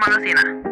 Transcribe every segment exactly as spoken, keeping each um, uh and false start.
Magasinet.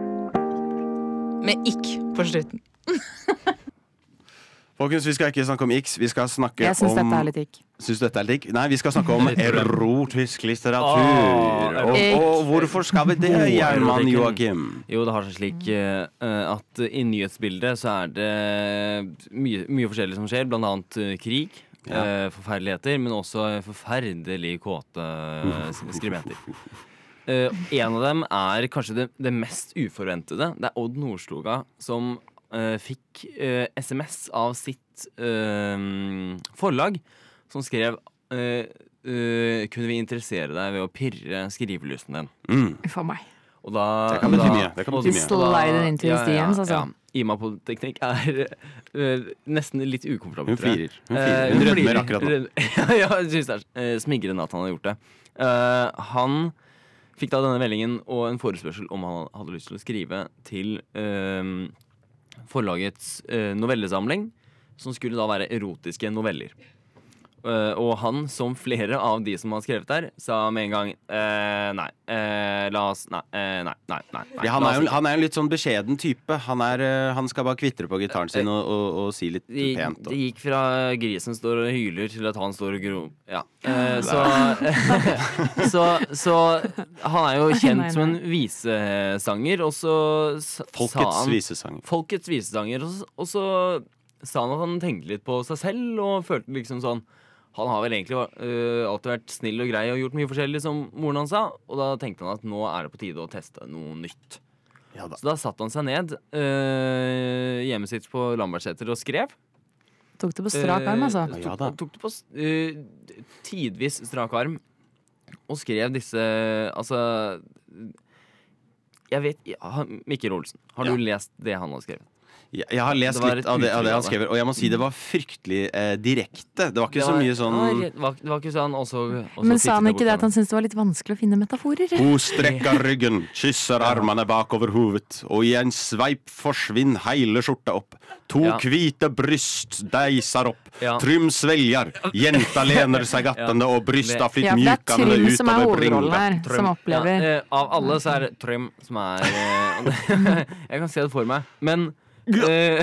Med ikk på slutten. Folkens, vi skal ikke snakke om X, vi skal snakke om... Jeg synes dette er litt ikk. Synes du dette er litt ikk? Nei, vi skal snakke om erotisk litteratur. Åh, og, og hvorfor skal vi det, Gjerman Joakim? Jo, det har seg slik uh, at i nyhetsbildet så er det mye, mye forskjellig som skjer, blant annet uh, krig, Ja. uh, forferdeligheter, men også forferdelig kåte uh, skribenter. Uh, en av dem er kanskje det, det mest uforventede. Det er Odd Nordstoga som uh, fikk uh, sms av sitt uh, forlag, som skrev uh, uh, kunne vi interessere deg ved å pirre skrivelysten din. Mm. For meg. Og da, Det kan bety da- mye, det kan og bety da- mye. Slide it into his D Ms, altså. Ima på teknikk er uh, nesten litt ukomfortabel. Hun flirer. Hun Eh, flirer. Hun rødmer flirer. akkurat nå. ja, jeg synes det er uh, smigrende at han har gjort det. Uh, han fikk da denne meldingen og en forespørsel om han hadde lyst til å skrive til uh, forlagets uh, novellesamling, som skulle da være erotiske noveller. Uh, og han, som flere av de som har skrevet der, sa med en gang uh, nei, uh, la oss Nei, uh, nei, nei, nei, nei Ja, han, la er oss jo, han er en litt sånn beskjeden type. Han, er, eh, han skal bare kvitre på gitaren sin og, og, og si litt Det, pent. det Og. gikk fra grisen står og hyler til at han står og gro... Ja. Eh, så, så, så han er jo kjent Nei, nei. som en visesanger, og så s- sa Folkets han visesanger. Folkets visesanger, og, så- og så sa han at han tenkte litt på seg selv, og følte liksom sånn han har vel egentlig øh, alltid vært snill og grei og gjort mye forskjellig, som moren hans sa. Og da tenkte han at nå er det på tide å teste noe nytt. Ja, da. Så da satte han seg ned øh, hjemme sitt på Lambertseter og skrev. Tok det på strak arm, altså. Eh, Ja tok, da. tok det på uh, tidvis strak arm og skrev disse Altså Jeg vet ja, Mikkel Olsen, har Ja. du lest det han har skrevet? Jeg, jeg har lest Det var litt et av det, av det han uttrykk av det. skriver, og jeg må si det var fryktelig eh, direkte. Det var ikke Det så var- mye sånn det, var, det, var, det var ikke sånn også, også Men sa han fikk ikke det at han bort syntes det var litt vanskelig å finne metaforer? Hun strekker ryggen, kysser armene bakover hovet, og i en sveip forsvinner hele skjorta opp. To Ja. hvite bryst deiser opp. Ja. Trym svelger. Jenta lener seg attende, og brysta Det- flytt Ja, for det er mjukende Trym som er utover hovedrollen bringa. her, som opplever. Ja, eh, av alle så er det Trym som er eh, og det- Jeg kan se det for meg. Men eh,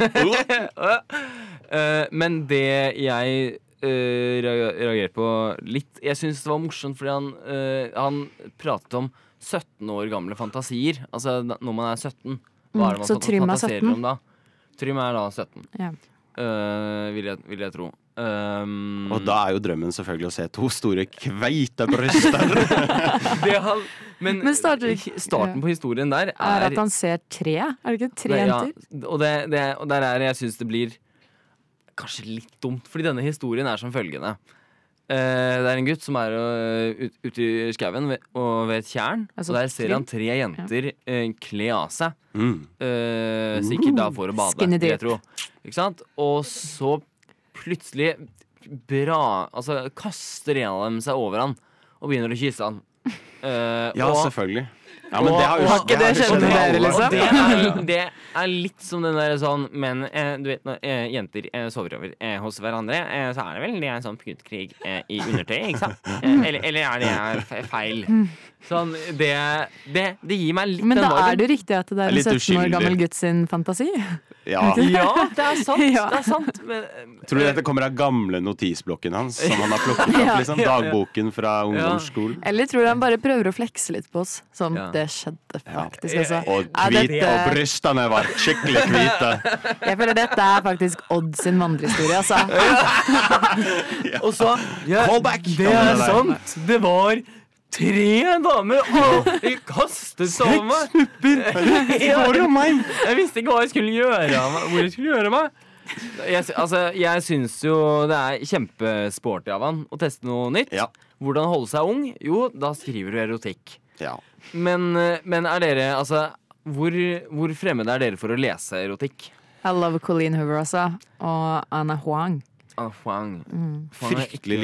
eh, Men det jeg eh, rea- reagerte på litt Jeg syns det var morsomt fordi han, eh, han pratet om sytten år gamle fantasier. Altså da- når man er sytten. Hva er det man Mm, så fant- Trym er fantaserer sytten? om da? Trym er da sytten, Ja. eh, vil, jeg, vil jeg tro. Um, Og da er jo drømmen selvfølgelig å se to store kveitebryster. det han, men, Men starter- starten på historien der er, Er at han ser tre? Er det ikke tre det, ja, jenter? og, det, det, og der er jeg syns det blir kanskje litt dumt, fordi denne historien er som følgende. Eh, det er en gutt som er uh, ut- ute i skauen ved, og ved et tjern. Altså, og der ser Trym? han tre jenter eh, kle av seg. Mm. Eh, sikkert da for å bade, Skinny vil jeg dip. tro. Ikke sant? Og så plutselig bra, altså, kaster en av dem seg over han og begynner å kysse han. Eh, Ja, og, selvfølgelig. Ja, men det har jo Og- Har ikke det har jo skjedd med alle. dere, liksom? og det er, det er litt som den der sånn Men eh, du vet når eh, jenter eh, sover over eh, hos hverandre, eh, så er det vel det er en sånn puttkrig eh, i undertøy, ikke sant? Eh, eller, eller er det fe- feil? Sånn, det, det, det gir meg litt Men den da er viben. det jo riktig at det er en Litt sytten år uskyldig. gammel gutt sin fantasi. Ja. Ja, det er sant. Ja. Det er sant men, eh, Tror du dette kommer av gamle notisblokken hans, som han har plukket opp? Ja. liksom, Ja, ja. Dagboken fra ungdomsskolen. Eller tror du han bare prøver å flekse litt på oss? Som Ja. det skjedde faktisk, altså. Og, Er hvit, dette- og brystene var skikkelig hvite. Jeg føler dette er faktisk Odd sin vandrehistorie, altså. Og så ja, Callback! Det er sant! Det var tre damer, og de kastet seg over meg. Ja, jeg visste ikke hva jeg skulle gjøre av meg. Hvor jeg skulle gjøre av meg. Jeg, sy- altså, jeg syns jo det er kjempesporty av han å teste noe nytt. Ja. Hvordan holde seg ung? Jo, da skriver du erotikk. Ja. Men, eh, men er dere altså hvor, hvor fremmede er dere for å lese erotikk? I love Colleen Hoover, altså. Og Anna Huang. Ah, Huang. Mm. Huang er Fryktelig